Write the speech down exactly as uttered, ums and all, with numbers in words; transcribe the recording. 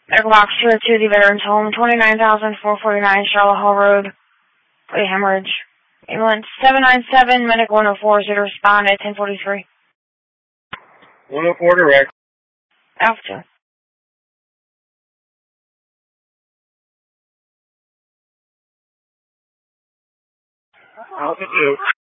Medical box two oh two, the Veterans Home, twenty-nine thousand four hundred forty-nine Charlotte Hall Road, a hemorrhage. Ambulance seven nine seven, Medic one oh four, zero respond at ten forty-three. one oh four direct. Alpha. Alpha two.